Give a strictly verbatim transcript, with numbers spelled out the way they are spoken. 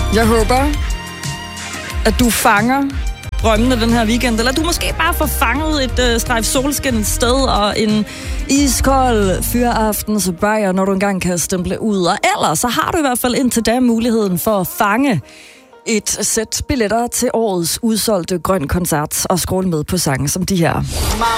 Jeg håber, at du fanger drømmene den her weekend, eller du måske bare får fanget et øh, strejf solskin et sted, og en iskold fyraftens bajer, når du engang kan stemple ud. Og ellers så har du i hvert fald indtil da muligheden for at fange et sæt billetter til årets udsolgte grøn koncert og scrolle med på sange som de her.